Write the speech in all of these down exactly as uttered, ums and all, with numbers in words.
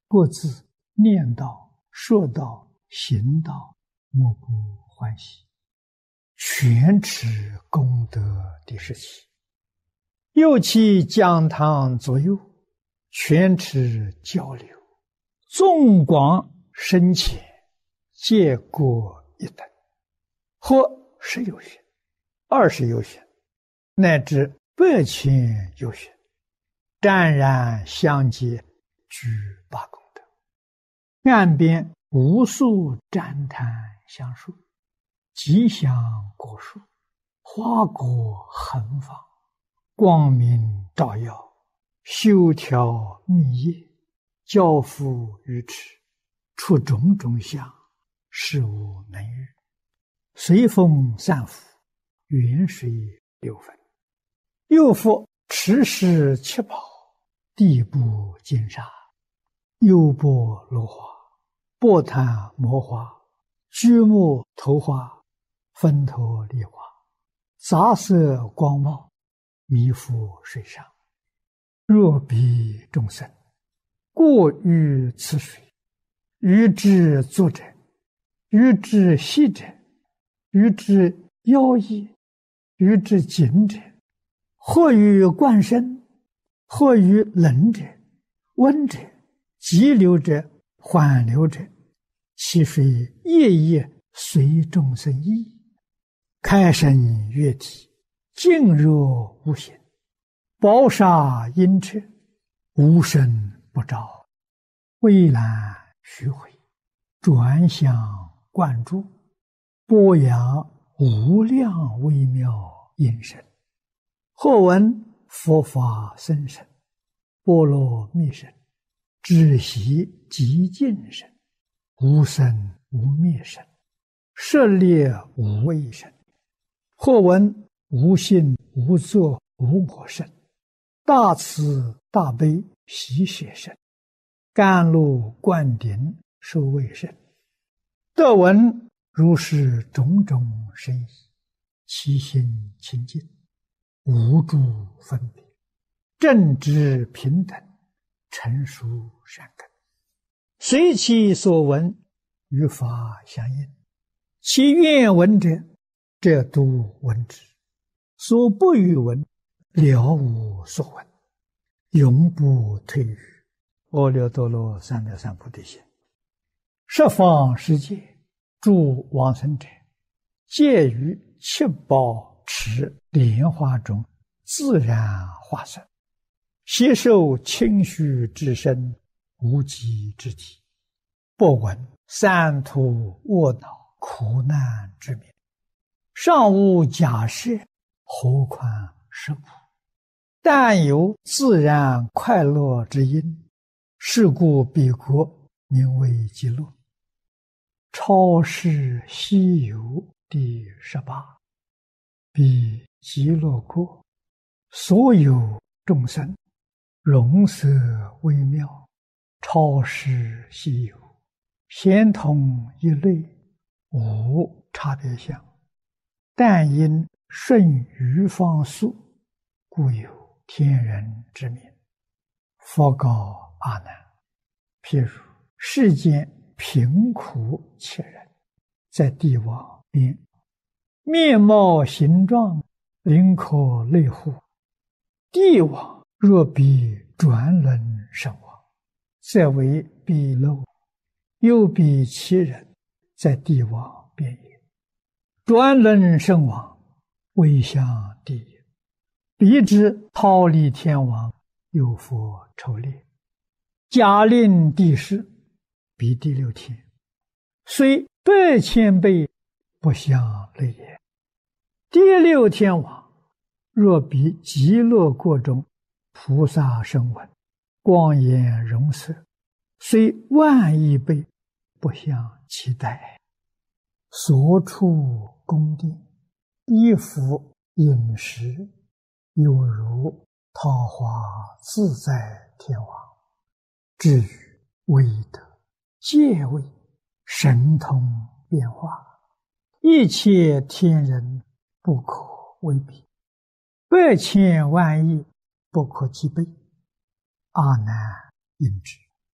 各自念道、说道、行道，莫不欢喜，全持功德第十七。又其讲堂左右，全持交流，纵广深浅，皆各一等，或十有寻、二十有寻，乃至百千有寻，湛然相接，具八功德。岸边无数赞叹相述，吉祥果树，花果横放，光明照耀，修条密叶，交付于持，出种种相，事无能御。随风散伏，远水流分。又复持世七宝，地部金沙，优波罗花，波檀摩花，居木头花，分头梨花，杂色光茂，弥覆水上。若彼众生过于此水，于之作者，于之息者，于之妖异，于之紧者，或于灌身，或于冷者、温者、急流者、缓流者，其水夜夜随众生意，开生悦体，静若无形，宝沙阴彻，无声不照，蔚蓝虚回，转向灌注，播扬无量微妙音声。或闻佛法僧声，波罗蜜声，止息极静声，无生无灭声，舍猎无畏声。或闻无性无作无我声，大慈大悲喜舍声，甘露灌顶受卫声。得闻如是种种深意，其心清净，无诸分别，正直平等，成熟善根，随其所闻，与法相应。其愿闻者，则度闻之；所不欲闻，了无所闻，永不退于阿耨多罗三藐三菩提心。十方世界诸往生者，皆于七宝池莲花中自然化身，悉受清虚之身，无极之体，不闻三途卧恼苦难之名，尚无假设，何况实苦？但有自然快乐之因，是故彼国名为极乐。超世西游第十八。彼极乐国，所有众生，容色微妙，超世西游，咸同一类，无差别相。但因顺于方速，故有天人之名。佛告阿难：譬如世间贫苦切人，在地网边，面貌形状，灵可类乎？地网若比转轮身亡，则为彼漏；又比其人，在地网边也。转轮身亡，未向地也。彼之逃离天网，有佛抽猎，假令地势，彼第六天，虽百千倍，不相类也。第六天网，若比极乐国中菩萨声闻，光颜容色，虽万亿倍，不相期待。所处宫殿，衣服饮食，犹如桃花自在天王。至于威德、戒位、神通变化，一切天人不可为比，百千万亿不可计备。阿难应知。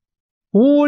无